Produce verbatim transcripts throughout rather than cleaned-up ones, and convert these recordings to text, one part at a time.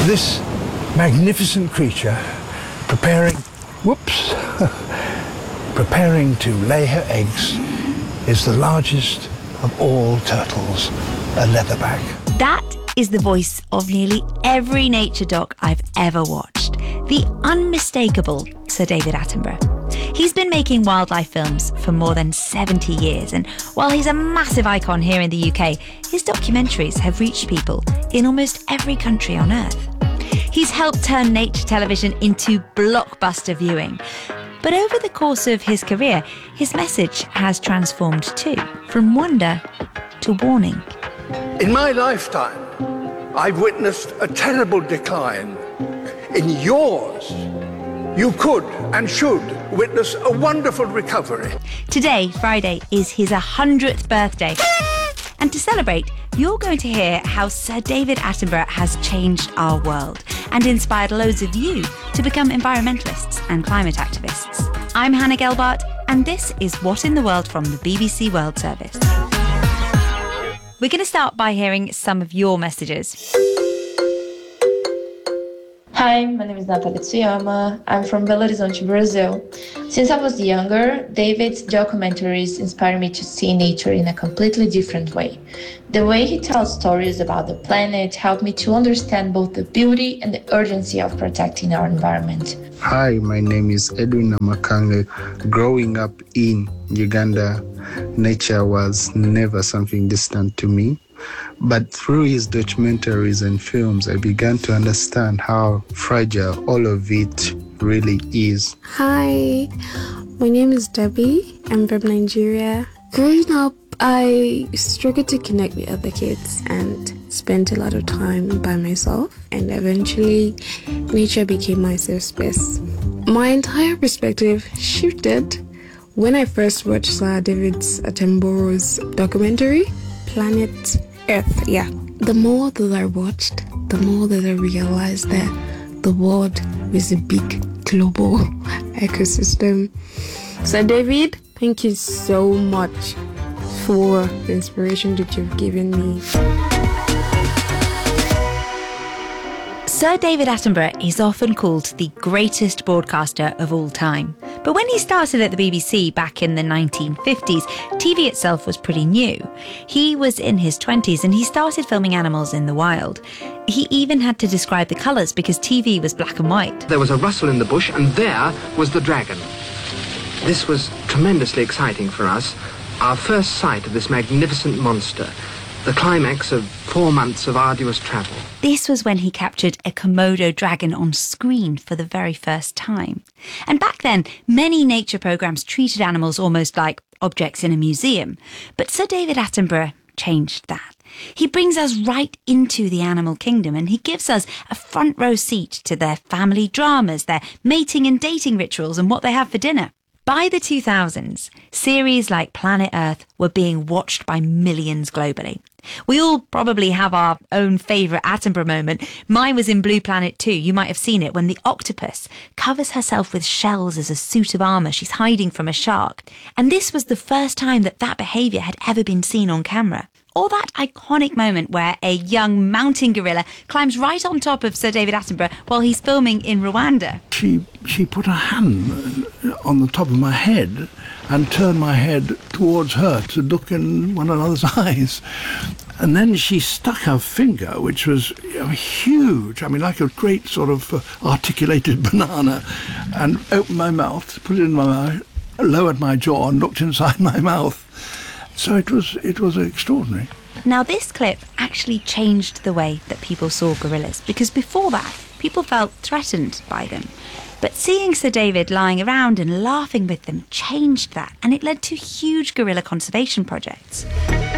This magnificent creature preparing, whoops, preparing to lay her eggs is the largest of all turtles, a leatherback. That is the voice of nearly every nature doc I've ever watched. The unmistakable Sir David Attenborough. He's been making wildlife films for more than seventy years, and while he's a massive icon here in the U K, his documentaries have reached people in almost every country on Earth. He's helped turn nature television into blockbuster viewing. But over the course of his career, his message has transformed too, from wonder to warning. In my lifetime, I've witnessed a terrible decline. In yours, you could and should witness a wonderful recovery. Today, Friday, is his one hundredth birthday. And to celebrate, you're going to hear how Sir David Attenborough has changed our world and inspired loads of you to become environmentalists and climate activists. I'm Hannah Gelbart, and this is What in the World from the B B C World Service. We're going to start by hearing some of your messages. Hi, my name is Natalia Tsuyama. I'm from Belo Horizonte, Brazil. Since I was younger, David's documentaries inspired me to see nature in a completely different way. The way he tells stories about the planet helped me to understand both the beauty and the urgency of protecting our environment. Hi, my name is Edwin Namakange. Growing up in Uganda, nature was never something distant to me. But through his documentaries and films, I began to understand how fragile all of it really is. Hi, my name is Debbie. I'm from Nigeria. Growing up, I struggled to connect with other kids and spent a lot of time by myself. And eventually, nature became my safe space. My entire perspective shifted when I first watched Sir David Attenborough's documentary, Planet Earth. Yeah. The more that I watched, the more that I realized that the world is a big global ecosystem. So David, thank you so much for the inspiration that you've given me. Sir David Attenborough is often called the greatest broadcaster of all time. But when he started at the B B C back in the nineteen fifties, T V itself was pretty new. He was in his twenties and he started filming animals in the wild. He even had to describe the colours because T V was black and white. There was a rustle in the bush and there was the dragon. This was tremendously exciting for us. Our first sight of this magnificent monster. The climax of four months of arduous travel. This was when he captured a Komodo dragon on screen for the very first time. And back then, many nature programmes treated animals almost like objects in a museum. But Sir David Attenborough changed that. He brings us right into the animal kingdom and he gives us a front row seat to their family dramas, their mating and dating rituals and what they have for dinner. By the two thousands, series like Planet Earth were being watched by millions globally. We all probably have our own favourite Attenborough moment. Mine was in Blue Planet two. You might have seen it when the octopus covers herself with shells as a suit of armour. She's hiding from a shark. And this was the first time that that behaviour had ever been seen on camera. Or that iconic moment where a young mountain gorilla climbs right on top of Sir David Attenborough while he's filming in Rwanda. She, she put her hand on the top of my head and turned my head towards her to look in one another's eyes. And then she stuck her finger, which was you know, huge, I mean, like a great sort of uh, articulated banana, and opened my mouth, put it in my mouth, lowered my jaw and looked inside my mouth. So it was it was extraordinary. Now this clip actually changed the way that people saw gorillas, because before that, people felt threatened by them. But seeing Sir David lying around and laughing with them changed that, and it led to huge gorilla conservation projects.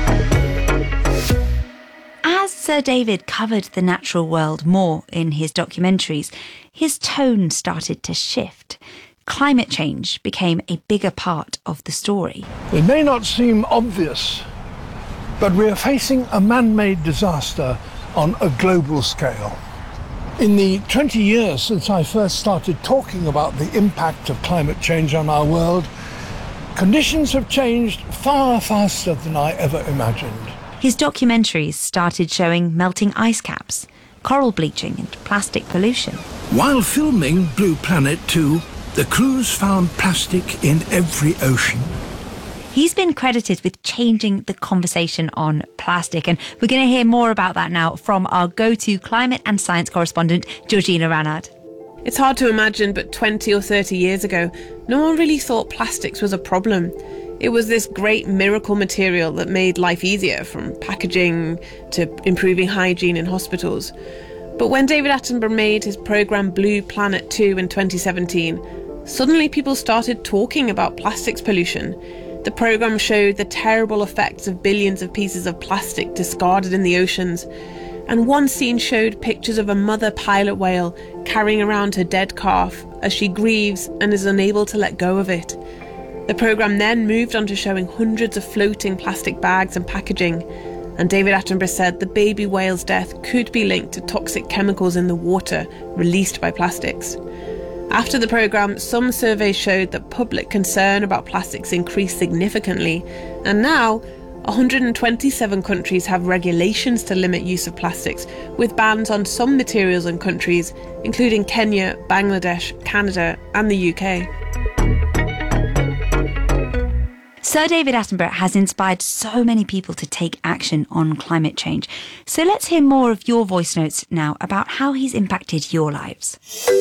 As Sir David covered the natural world more in his documentaries, his tone started to shift. Climate change became a bigger part of the story. It may not seem obvious, but we are facing a man-made disaster on a global scale. In the twenty years since I first started talking about the impact of climate change on our world, conditions have changed far faster than I ever imagined. His documentaries started showing melting ice caps, coral bleaching and plastic pollution. While filming Blue Planet two, the crews found plastic in every ocean. He's been credited with changing the conversation on plastic, and we're going to hear more about that now from our go-to climate and science correspondent, Georgina Ranard. It's hard to imagine, but twenty or thirty years ago, no one really thought plastics was a problem. It was this great miracle material that made life easier, from packaging to improving hygiene in hospitals. But when David Attenborough made his programme Blue Planet two in twenty seventeen, suddenly people started talking about plastics pollution. The programme showed the terrible effects of billions of pieces of plastic discarded in the oceans. And one scene showed pictures of a mother pilot whale carrying around her dead calf as she grieves and is unable to let go of it. The programme then moved on to showing hundreds of floating plastic bags and packaging. And David Attenborough said the baby whale's death could be linked to toxic chemicals in the water released by plastics. After the programme, some surveys showed that public concern about plastics increased significantly, and now one hundred twenty-seven countries have regulations to limit use of plastics, with bans on some materials in countries, including Kenya, Bangladesh, Canada and the U K. Sir David Attenborough has inspired so many people to take action on climate change. So let's hear more of your voice notes now about how he's impacted your lives.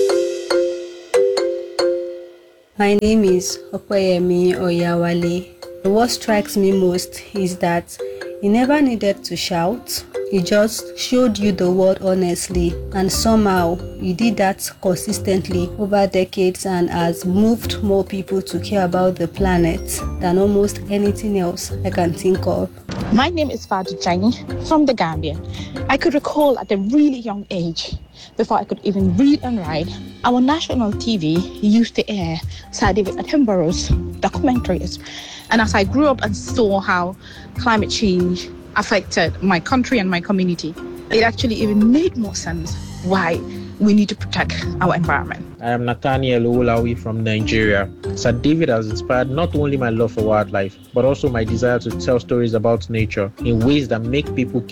My name is Okoyemi Oyawale. What strikes me most is that he never needed to shout. He just showed you the world honestly, and somehow he did that consistently over decades and has moved more people to care about the planet than almost anything else I can think of. My name is Fadu Jani from the Gambia. I could recall at a really young age, before I could even read and write, our national T V used to air Sir David Attenborough's documentaries. And as I grew up and saw how climate change affected my country and my community, it actually even made more sense why we need to protect our environment. I am Nathaniel Owolawi from Nigeria. Sir David has inspired not only my love for wildlife, but also my desire to tell stories about nature in ways that make people